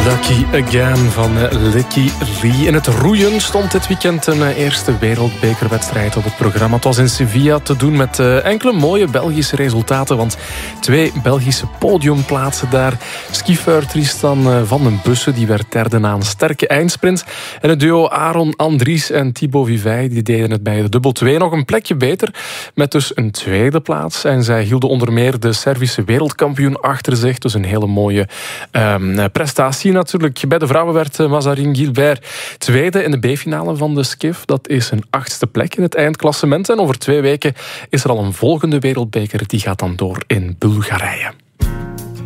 Lucky Again van Licky Lee. In het roeien stond dit weekend een eerste wereldbekerwedstrijd op het programma. Het was in Sevilla te doen met enkele mooie Belgische resultaten. Want 2 Belgische podiumplaatsen daar. Skifeur Tristan van den Bussen, die werd derde na een sterke eindsprint. En het duo Aaron Andries en Thibaut Vivay, die deden het bij de dubbel 2 nog een plekje beter. Met dus een tweede plaats. En zij hielden onder meer de Servische wereldkampioen achter zich. Dus een hele mooie prestatie natuurlijk. Bij de vrouwen werd Mazarin Gilbert tweede in de B-finale van de Skiff. Dat is een 8e plek in het eindklassement. En over 2 weken is er al een volgende wereldbeker. Die gaat dan door in Bulgarije.